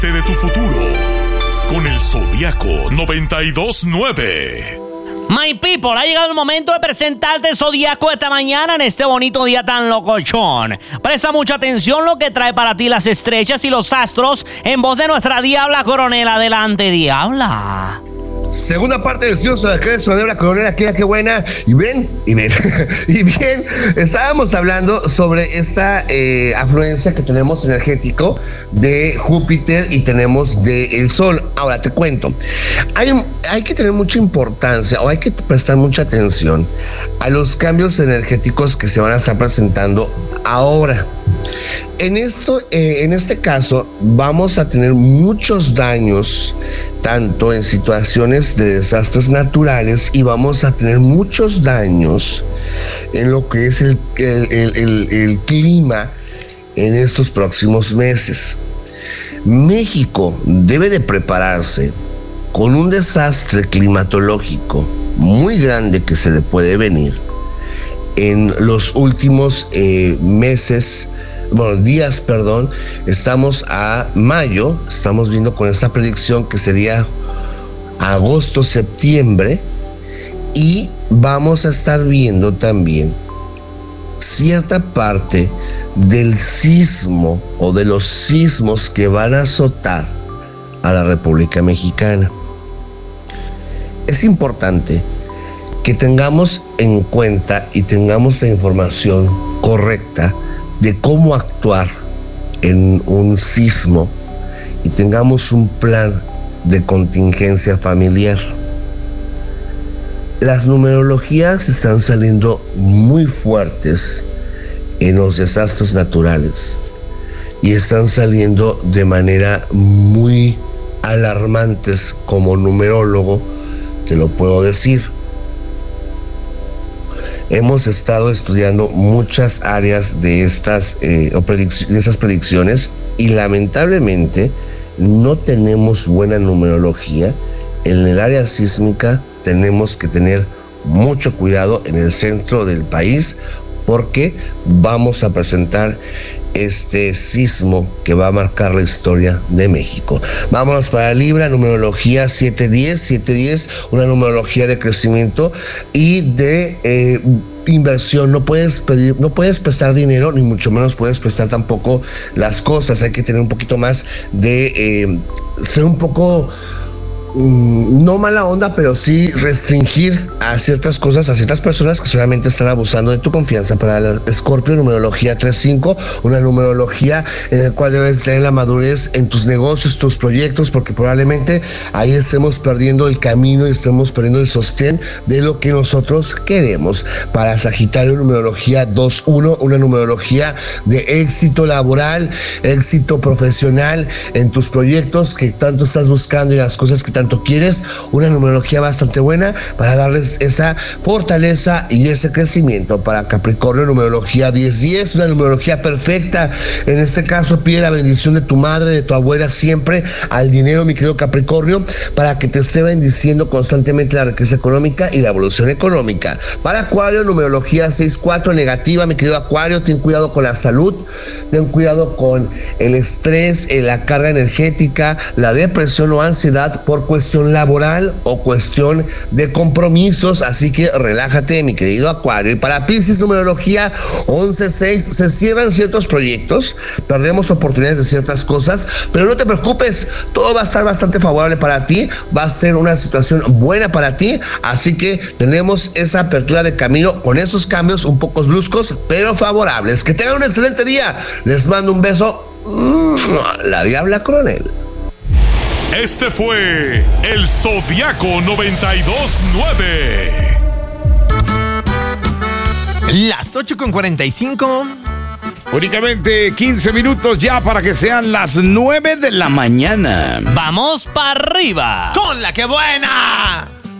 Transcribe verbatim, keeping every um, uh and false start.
De tu futuro con el Zodiaco noventa y dos nueve. My people, ha llegado el momento de presentarte el Zodiaco de esta mañana en este bonito día tan locochón. Presta mucha atención lo que trae para ti las estrellas y los astros en voz de nuestra Diabla Coronel. Adelante, Diabla. Segunda parte del Cioso de acá de Sonora la Coronel, aquella que buena. Y bien, y bien, y bien, estábamos hablando sobre esta eh, afluencia que tenemos energético de Júpiter y tenemos del Sol. Ahora te cuento, hay, hay que tener mucha importancia o hay que prestar mucha atención a los cambios energéticos que se van a estar presentando ahora. En, esto, eh, en este caso vamos a tener muchos daños tanto en situaciones de desastres naturales y vamos a tener muchos daños en lo que es el, el, el, el, el clima en estos próximos meses. México debe de prepararse con un desastre climatológico muy grande que se le puede venir en los últimos eh, meses. Bueno, días, perdón, estamos a mayo, estamos viendo con esta predicción que sería agosto, septiembre, y vamos a estar viendo también cierta parte del sismo o de los sismos que van a azotar a la República Mexicana. Es importante que tengamos en cuenta y tengamos la información correcta de cómo actuar en un sismo y tengamos un plan de contingencia familiar. Las numerologías están saliendo muy fuertes en los desastres naturales y están saliendo de manera muy alarmantes. Como numerólogo te lo puedo decir. Hemos estado estudiando muchas áreas de estas, eh, predic- de estas predicciones y lamentablemente no tenemos buena numerología. En el área sísmica tenemos que tener mucho cuidado en el centro del país porque vamos a presentar este sismo que va a marcar la historia de México. Vámonos para Libra, numerología siete diez, siete diez, una numerología de crecimiento y de eh, inversión. No puedes pedir, no puedes prestar dinero, ni mucho menos puedes prestar tampoco las cosas. Hay que tener un poquito más de eh, ser un poco no mala onda, pero sí restringir a ciertas cosas, a ciertas personas que solamente están abusando de tu confianza. Para el Escorpio, numerología tres cinco, una numerología en la cual debes tener la madurez en tus negocios, tus proyectos, porque probablemente ahí estemos perdiendo el camino y estemos perdiendo el sostén de lo que nosotros queremos. Para Sagitario, numerología dos uno, una numerología de éxito laboral, éxito profesional en tus proyectos que tanto estás buscando y las cosas que tanto quieres. Una numerología bastante buena para darles esa fortaleza y ese crecimiento. Para Capricornio, numerología diez diez, una numerología perfecta. En este caso pide la bendición de tu madre, de tu abuela siempre al dinero, mi querido Capricornio, para que te esté bendiciendo constantemente la riqueza económica y la evolución económica. Para Acuario, numerología seis cuatro, negativa, mi querido Acuario, ten cuidado con la salud, ten cuidado con el estrés, la carga energética, la depresión o ansiedad por cuestión laboral o cuestión de compromisos, así que relájate, mi querido Acuario. Y para Piscis, numerología once seis, se cierran ciertos proyectos, perdemos oportunidades de ciertas cosas, pero no te preocupes, todo va a estar bastante favorable para ti, va a ser una situación buena para ti, así que tenemos esa apertura de camino con esos cambios un poco bruscos, pero favorables. Que tengan un excelente día, les mando un beso, la Diabla Coronel. Este fue el Zodiaco noventa y dos nueve. Las ocho con cuarenta y cinco. Únicamente quince minutos ya para que sean las nueve de la mañana. Vamos para arriba Con la que buena.